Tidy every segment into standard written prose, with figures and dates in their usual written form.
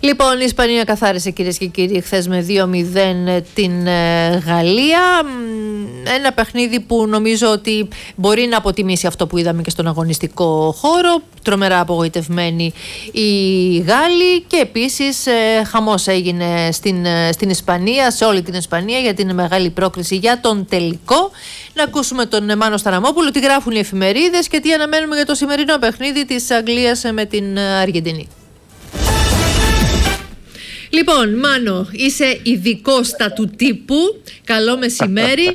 Λοιπόν, η Ισπανία καθάρισε, κυρίες και κύριοι, χθες με 2-0 την Γαλλία. Ένα παιχνίδι που νομίζω ότι μπορεί να αποτιμήσει αυτό που είδαμε και στον αγωνιστικό χώρο. Τρομερά απογοητευμένοι οι Γάλλοι και επίσης χαμός έγινε στην Ισπανία, σε όλη την Ισπανία, για την μεγάλη πρόκριση για τον τελικό. Να ακούσουμε τον Μάνο Σταραμόπουλο, τι γράφουν οι εφημερίδες και τι αναμένουμε για το σημερινό παιχνίδι της Αγγλίας με την Αργεντινή. Λοιπόν, Μάνο, είσαι ειδικός στα του τύπου. Καλό μεσημέρι.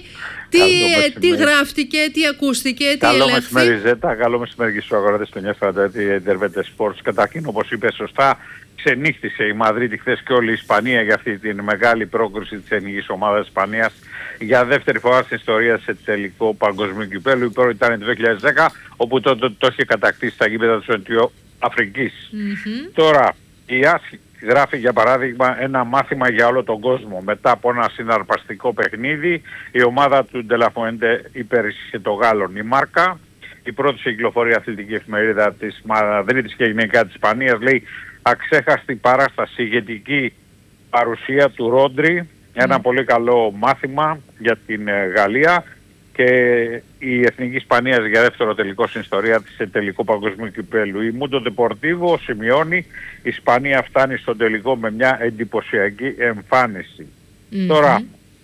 Τι γράφτηκε, τι ακούστηκε, τι καλό ελέγχθη. Μεσημέρι Ζέτα, καλό μεσημέρι και στους αγοράτες του 947 Ιντερβέτε Sports. Καταρχήν, όπως είπε σωστά, ξενύχτησε η Μαδρίτη χθες και όλη η Ισπανία για αυτή την μεγάλη πρόκριση της εθνικής ομάδας Ισπανίας για δεύτερη φορά στην ιστορία σε τελικό παγκοσμίου κυπέλλου. Η πρώτη ήταν το 2010, όπου τότε το είχε κατακτήσει στα γήπεδα της Νοτιοαφρικής. Τώρα, η Άσχη γράφει για παράδειγμα ένα μάθημα για όλο τον κόσμο. Μετά από ένα συναρπαστικό παιχνίδι, η ομάδα του Ντελαφουέντε υπερίσχυσε το Γάλλον. Η Μάρκα, η πρώτη σε κυκλοφορία αθλητική εφημερίδα της Μαδρίτης και γενικά της Ισπανίας, λέει αξέχαστη παράσταση, ηγετική παρουσία του Ρόντρι, ένα πολύ καλό μάθημα για την Γαλλία, και η Εθνική Ισπανία για δεύτερο τελικό στην ιστορία της σε τελικό παγκοσμίου κυπέλλου. Η Mundo Deportivo σημειώνει η Ισπανία φτάνει στο τελικό με μια εντυπωσιακή εμφάνιση. Τώρα,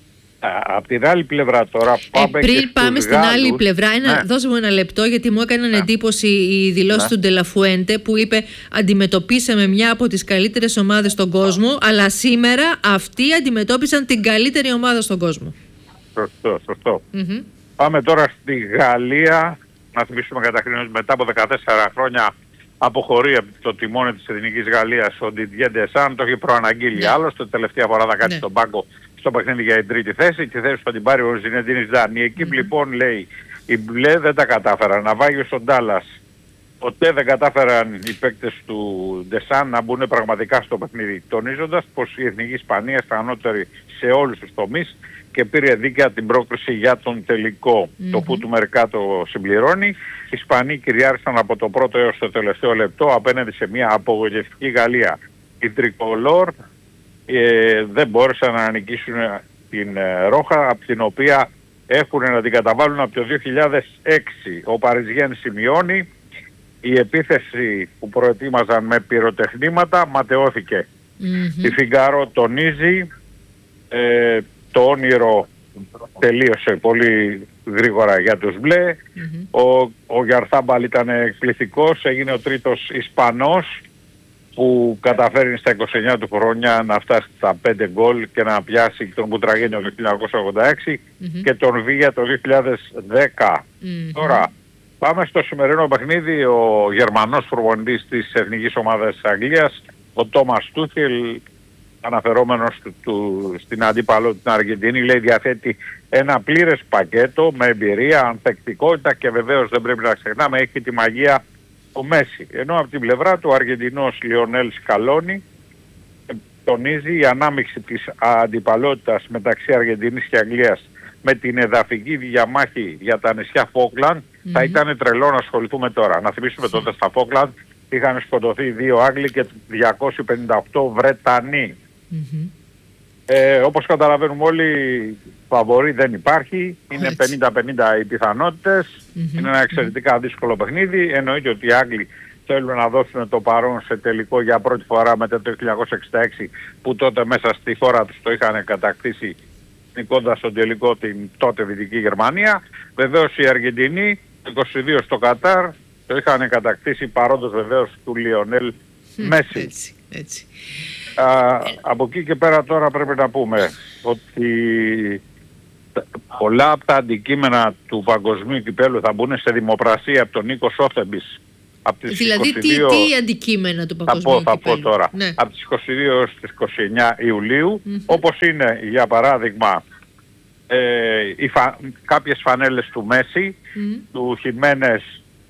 από την άλλη πλευρά τώρα πάμε πριν πάμε στην άλλη πλευρά, δώσε μου ένα λεπτό, γιατί μου έκαναν εντύπωση οι δηλώσεις του Ντελαφουέντε που είπε αντιμετωπίσαμε μια από τις καλύτερες ομάδες στον κόσμο, αλλά σήμερα αυτοί αντιμετώπισαν την καλύτερη ομάδα στον κόσμο. Σωστό. Πάμε τώρα στη Γαλλία. Να θυμίσουμε καταρχήν ότι μετά από 14 χρόνια αποχωρεί από το τιμόνι της Εθνικής Γαλλίας ο Didier Deschamps. Το έχει προαναγγείλει άλλωστε. Τελευταία φορά θα κάτσει στον πάγκο στο παιχνίδι για την τρίτη θέση. Τη θέση που θα την πάρει ο Ζινεντίν Ζιντάν. Η εκείπ λοιπόν, λέει, οι μπλε δεν τα κατάφεραν. Να βάγει στον Ντάλλας. Ποτέ δεν κατάφεραν οι παίκτες του Deschamps να μπουν πραγματικά στο παιχνίδι. Τονίζοντας πως η Εθνική Ισπανία ήταν ανώτερη σε όλους τους τομείς και πήρε δίκαια την πρόκριση για τον τελικό. Το που του μερικά το συμπληρώνει. Οι Ισπανοί κυριάρχησαν από το πρώτο έως το τελευταίο λεπτό απέναντι σε μια απογοητευτική Γαλλία. Οι τρικολόρ δεν μπόρεσαν να νικήσουν την Ρόχα, από την οποία έχουν να την καταβάλουν από το 2006. Ο Παριζιέν σημειώνει η επίθεση που προετοίμαζαν με πυροτεχνήματα ματαιώθηκε. Η Φιγκάρο τονίζει το όνειρο τελείωσε πολύ γρήγορα για τους μπλε. Ο Γιαρθάμπαλ ήταν εκπληκτικός, έγινε ο τρίτος Ισπανός που καταφέρει στα 29 του χρόνια να φτάσει στα 5 γκολ και να πιάσει τον Μπουτραγένιο το 1986 και τον Βίγια το 2010. Τώρα πάμε στο σημερινό παιχνίδι. Ο Γερμανός προπονητής της εθνικής ομάδας της Αγγλίας, ο Τόμας Τούχελ, αναφερόμενος στην αντίπαλο την Αργεντινή, λέει διαθέτει ένα πλήρες πακέτο με εμπειρία, ανθεκτικότητα και βεβαίως δεν πρέπει να ξεχνάμε έχει τη μαγεία του Μέση. Ενώ από την πλευρά του ο Αργεντινός Λιονέλ Σκαλόνι τονίζει η ανάμειξη της αντιπαλότητας μεταξύ Αργεντινής και Αγγλίας με την εδαφική διαμάχη για τα νησιά Φόκλαντ θα ήταν τρελό να ασχοληθούμε τώρα. Να θυμίσουμε τότε στα Φόκλαντ είχαν σκοτωθεί 2 Άγγλοι και 258 Βρετανοί. Όπως καταλαβαίνουμε όλοι, φαβορί δεν υπάρχει. Είναι 50-50 οι πιθανότητες. Είναι ένα εξαιρετικά δύσκολο παιχνίδι. Εννοείται ότι οι Άγγλοι θέλουν να δώσουν το παρόν σε τελικό για πρώτη φορά μετά το 1966, που τότε μέσα στη χώρα τους το είχαν κατακτήσει νικώντας στον τελικό την τότε Δυτική Γερμανία. Βεβαίως οι Αργεντινοί, 22 στο Κατάρ, το είχαν κατακτήσει παρόντος βεβαίως του Λιονέλ Μέση. Έτσι. Από εκεί και πέρα τώρα πρέπει να πούμε ότι πολλά από τα αντικείμενα του παγκοσμίου κυπέλλου θα μπουν σε δημοπρασία από τον Νίκο Σόθεμπης. Δηλαδή 22, τι αντικείμενα του παγκοσμίου κυπέλλου? Θα πω τώρα. Ναι. Από τις 22 έως τις 29 Ιουλίου, όπως είναι για παράδειγμα κάποιες φανέλες του Μέση, του Χιμένες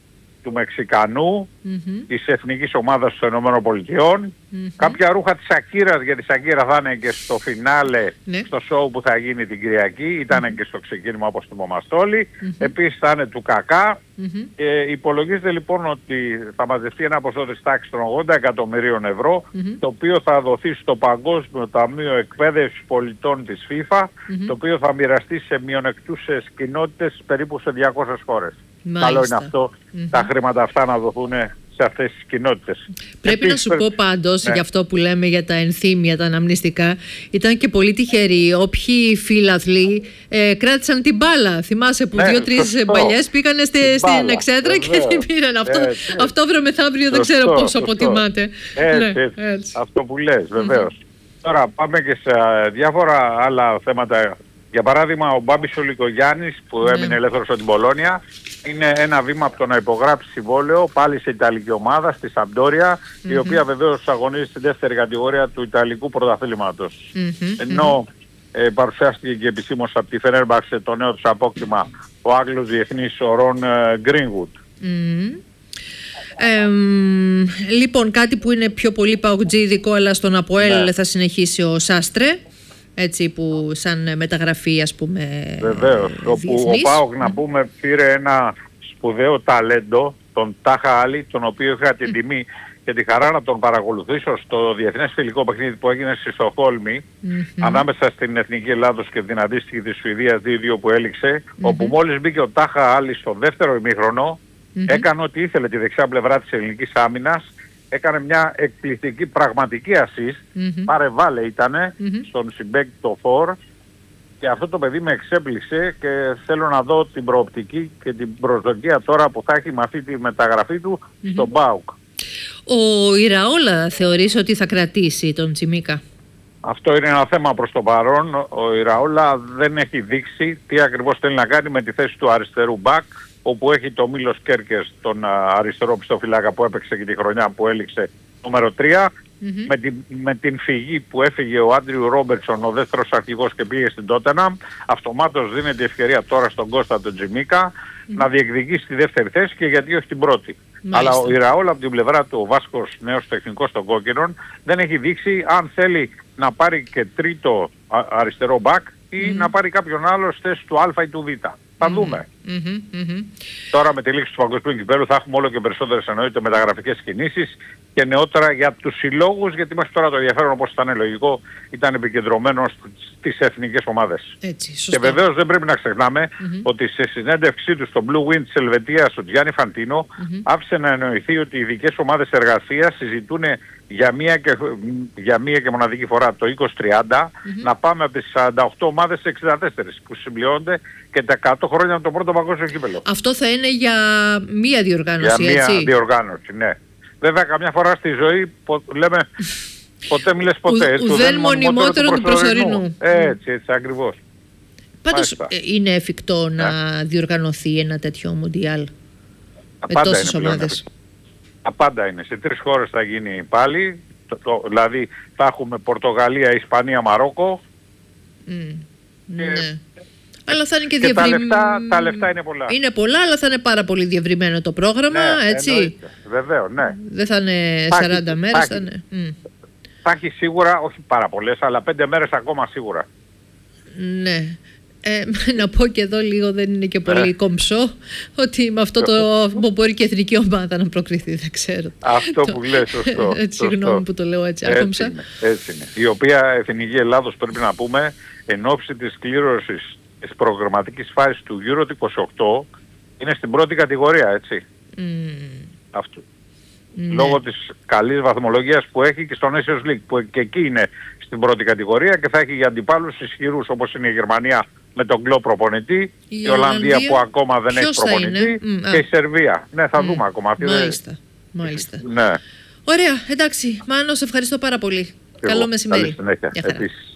του Μεξικανού, της εθνικής ομάδας των ΗΠΑ, κάποια ρούχα της Σακύρας, γιατί η Σακύρα θα είναι και στο φινάλε, στο σόου που θα γίνει την Κυριακή, ήταν και στο ξεκίνημα όπως το είπαμε όλοι, επίσης θα είναι του Κακά. Υπολογίζεται λοιπόν ότι θα μαζευτεί ένα ποσό της τάξης των 80 εκατομμυρίων ευρώ, το οποίο θα δοθεί στο Παγκόσμιο Ταμείο Εκπαίδευσης Πολιτών της FIFA, το οποίο θα μοιραστεί σε μειονεκτούσες κοινότητες περίπου σε 200 χώρες. Καλό είναι αυτό, τα χρήματα αυτά να δοθούν σε αυτές τις κοινότητες. Πρέπει να σου πω πάντως, για αυτό που λέμε για τα ενθύμια, τα αναμνηστικά, ήταν και πολύ τυχεροί. Όποιοι φίλαθλοι κράτησαν την μπάλα. Θυμάσαι που 2-3 μπαλιές πήγανε στην Εξέδρα και την πήραν. Αυτό αύριο μεθαύριο δεν ξέρω πόσο αποτιμάται. Έτσι. Αυτό που λες, βεβαίως. Τώρα πάμε και σε διάφορα άλλα θέματα. Για παράδειγμα, ο Μπάμπης ο Λικογιάννης που έμεινε ελεύθερος από την Πολόνια είναι ένα βήμα από το να υπογράψει συμβόλαιο πάλι σε Ιταλική ομάδα, στη Σαμπντόρια, η οποία βεβαίως αγωνίζει στη δεύτερη κατηγορία του Ιταλικού πρωταθλήματος. Ενώ παρουσιάστηκε και επισήμως από τη Φενέρμπαξε το νέο τους απόκτημα ο Άγγλος διεθνής ο Ρον Γκρίνγουτ. Λοιπόν, κάτι που είναι πιο πολύ παουτζίδικο, αλλά στον ΑΠΟΕΛ θα συνεχίσει ο Σάστρε. Έτσι που σαν μεταγραφή, ας πούμε, βεβαίως, όπου ο ΠΑΟΚ να πούμε πήρε ένα σπουδαίο ταλέντο, τον Τάχα Άλλη, τον οποίο είχα την τιμή και τη χαρά να τον παρακολουθήσω στο διεθνές φιλικό παιχνίδι που έγινε στη Στοκχόλμη, ανάμεσα στην Εθνική Ελλάδος και την αντίστοιχη της Σουηδίας 2-2 που έληξε, όπου μόλις μπήκε ο Τάχα Άλλη στο δεύτερο ημίχρονο, έκανε ό,τι ήθελε τη δεξιά πλευρά της ελληνικής άμυνας, έκανε μια εκπληκτική πραγματική assist, πάρε-βάλε ήτανε, στον συμπέκτη το Φορ, και αυτό το παιδί με εξέπληξε και θέλω να δω την προοπτική και την προσδοκία τώρα που θα έχει με αυτή τη μεταγραφή του στον ΠΑΟΚ. Ο Ηραόλα θεωρείς ότι θα κρατήσει τον Τσιμίκα? Αυτό είναι ένα θέμα προς το παρόν. Ο Ηραόλα δεν έχει δείξει τι ακριβώς θέλει να κάνει με τη θέση του αριστερού μπακ, όπου έχει το Μίλος Κέρκες, τον αριστερό πιστοφυλάκα που έπαιξε και τη χρονιά που έληξε νούμερο 3. Με την φυγή που έφυγε ο Άντριου Ρόμπερτσον, ο δεύτερος αρχηγός, και πήγε στην Τότεναμ, αυτομάτως δίνεται η ευκαιρία τώρα στον Κώστα τον Τζιμίκα να διεκδικήσει τη δεύτερη θέση και γιατί όχι την πρώτη. Αλλά ο Ηραόλα από την πλευρά του, ο Βάσκος νέος τεχνικός των κόκκινων, δεν έχει δείξει αν θέλει να πάρει και τρίτο αριστερό μπακ ή να πάρει κάποιον άλλο στη θέση του Α ή του Β. Θα δούμε. Τώρα με τη λήξη του παγκοσμίου κυπέλλου θα έχουμε όλο και περισσότερες εννοείται μεταγραφικές κινήσεις και νεότερα για τους συλλόγους, γιατί μέχρι τώρα το ενδιαφέρον, όπως ήταν λογικό, ήταν επικεντρωμένο στις εθνικές ομάδες. Και βεβαίως δεν πρέπει να ξεχνάμε ότι σε συνέντευξή του στο Blue Wind της Ελβετίας ο Γιάννη Φαντίνο άφησε να εννοηθεί ότι οι ειδικές ομάδες εργασίας συζητούν για μία και μοναδική φορά το 2030 να πάμε από τις 48 ομάδες σε 64 που συμπληρώνονται και τα 100 χρόνια από το πρώτο παγκόσμιο κύπελλο. Αυτό θα είναι για μία διοργάνωση, έτσι? Για μία διοργάνωση, ναι. Βέβαια καμιά φορά στη ζωή λέμε ποτέ μιλες ποτέ. Ουδέν μονιμότερο του προσωρινού. Έτσι ακριβώς. Πάντως είναι εφικτό να διοργανωθεί ένα τέτοιο μουντιάλ με τόσες ομάδες? Απάντα είναι. Σε 3 χώρες θα γίνει πάλι. Δηλαδή θα έχουμε Πορτογαλία, Ισπανία, Μαρόκο. Ναι. Αλλά θα είναι και διευρυμένο. Τα λεφτά είναι πολλά. Είναι πολλά, αλλά θα είναι πάρα πολύ διευρυμένο το πρόγραμμα, έτσι. Βεβαίως, ναι. Δεν θα είναι 40 μέρες. Θα έχει σίγουρα, όχι πάρα πολλές, αλλά 5 μέρες ακόμα σίγουρα. Ναι. Να πω και εδώ λίγο, δεν είναι και πολύ κομψό, ότι με αυτό το μπορεί και η εθνική ομάδα να προκριθεί, δεν ξέρω. Αυτό που λες, σωστό. Συγγνώμη που το λέω έτσι άκομψα. Έτσι είναι. Η οποία εθνική Ελλάδος, πρέπει να πούμε, εν ώψη της κλήρωσης της προγραμματικής φάσης του Euro 28 είναι στην πρώτη κατηγορία, έτσι. Αυτό. Λόγω της καλής βαθμολογίας που έχει και στο Nations League, που και εκεί είναι στην πρώτη κατηγορία και θα έχει για αντιπάλους ισχυρούς όπως είναι η Γερμανία με τον κλό προπονητή, η Ολλανδία που ακόμα δεν έχει προπονητή και η Σερβία. Ναι, θα δούμε ακόμα. Μάλιστα. Ναι. Ωραία, εντάξει. Μάνο, σε ευχαριστώ πάρα πολύ. Καλό μεσημέρι. Καλή συνέχεια.